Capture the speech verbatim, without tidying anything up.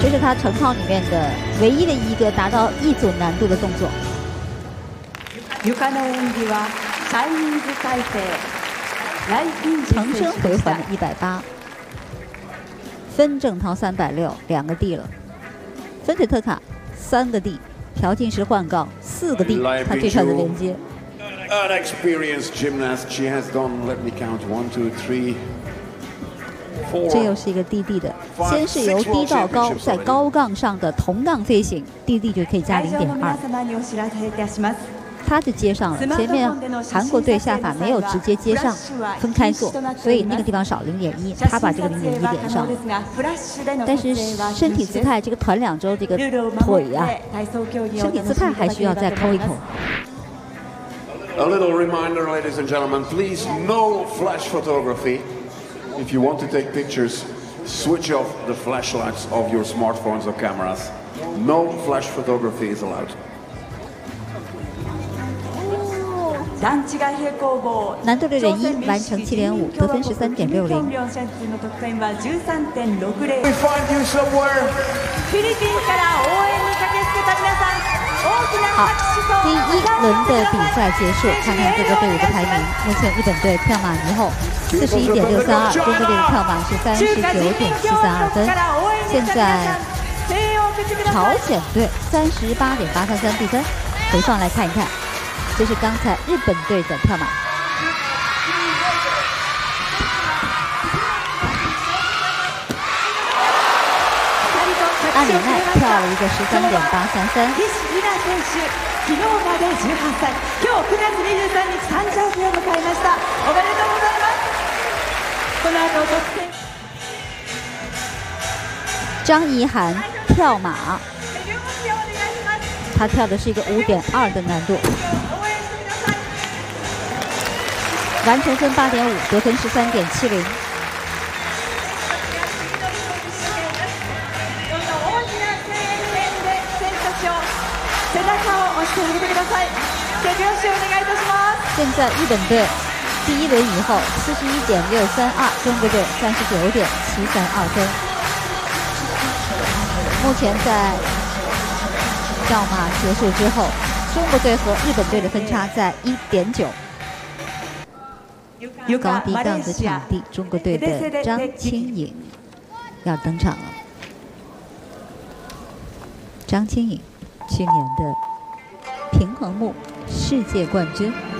这是他成套里面的唯一的一个达到一组难度的动作。长身回环的一百八，分正套三百六，两个 D 了。分腿特卡三个 D， 调进式换杠四个 D， 他这串的连接。 An experienced gymnast, she has done. Let me count: one, two, three, four. 这又是一个低地的，先是由低到高，在高杠上的同杠飞行，低地就可以加零点二。他就接上了，前面韩国队下法没有直接接上，分开做，所以那个地方少零点一，他把这个零点一连上了。但是身体姿态这个团两周这个腿呀、啊，身体姿态还需要再抠一抠。 A little reminder, ladies and gentlemen, please no flash photography. If you want to take pictures, switch off the flashlights of your smartphones or cameras. No flash photography is allowed. 难度六点一，完成七点五，得分十三点六零。 We find you somewhere. 好，第一轮的比赛结束，看看各个队伍的排名。目前日本队跳马尼后四十一点六三二，中国队的跳马是三十九点七三二分。现在朝鲜队三十八点八三三比分。回放来看一看，这是刚才日本队的跳马。 阿里奈跳了一个十三点八三三。 昨日までじゅうはっさい、今日くがつにじゅうさんにち誕生日を迎えました。おめでとうございます。この後得点。 张怡涵跳马，她跳的是一个五点二的难度，完成分八点五，得分十三点七零。 现在日本队第一轮以后四十一点六三二，中国队三十九点七三二分。目前在跳马结束之后，中国队和日本队的分差在一点九。高低杠的场地，中国队的张清颖要登场了。张清颖，去年的平衡木世界冠军。